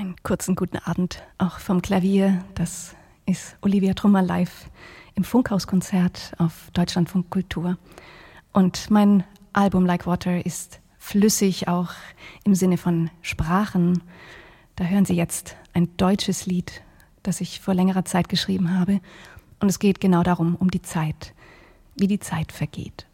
Einen kurzen guten Abend auch vom Klavier. Das ist Olivia Trummer live im Funkhauskonzert auf Deutschlandfunk Kultur. Und mein Album Like Water ist flüssig, auch im Sinne von Sprachen. Da hören Sie jetzt ein deutsches Lied, das ich vor längerer Zeit geschrieben habe. Und es geht genau darum, um die Zeit, wie die Zeit vergeht.